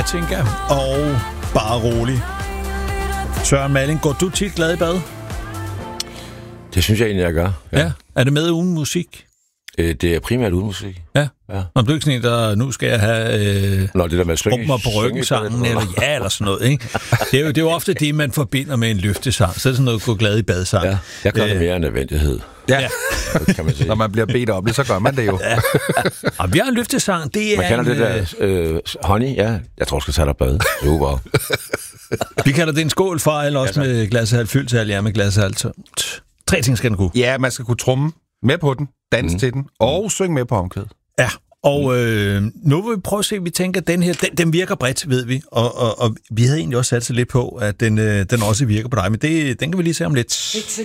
Katinka og Bare Rolig. Søren Malling, går du tit glad i bad? Det synes jeg egentlig, jeg gør. Ja. Er det med uden musik? Det er primært uden musik. Ja. Når du ikke sådan en, der nu skal jeg have det der med rum mig på ryggen sangen, eller sådan noget, ikke? Det er jo ofte det, man forbinder med en løftesang. Så er det sådan noget, gå glad i badsang. Ja, jeg gør det mere en nødvendighed. Ja. Kan man sige. Når man bliver bedt om det, så gør man det jo. Ja. Og vi har en løftesang, det er man kender det der honey, ja. Jeg tror, jeg skal tage dig bad. Super. Vi kalder det en skål for, eller også med glashalvt fyldt til, eller med glashalvt tømt. 3 ting skal den kunne. Ja, man skal kunne tromme med på den, danse til den, og synge med på omkvædet. Ja, og nu vil vi prøve at se, vi tænker, at den her, den virker bredt, ved vi. Og vi havde egentlig også sat sig lidt på, at den også virker på dig, men den kan vi lige se om lidt. It's a